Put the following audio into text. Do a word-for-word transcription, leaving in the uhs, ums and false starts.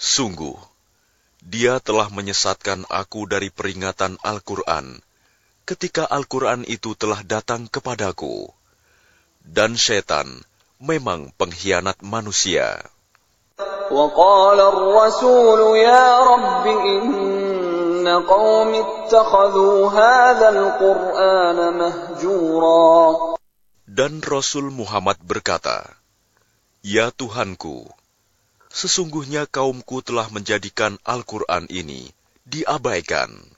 Sungguh, dia telah menyesatkan aku dari peringatan Al-Quran, ketika Al-Quran itu telah datang kepadaku. Dan syaitan memang pengkhianat manusia. وقال الرسول يا رب إن قوم اتخذوا هذا القرآن مهجورا. Dan Rasul Muhammad berkata, Ya Tuhanku, sesungguhnya kaumku telah menjadikan Al-Quran ini diabaikan.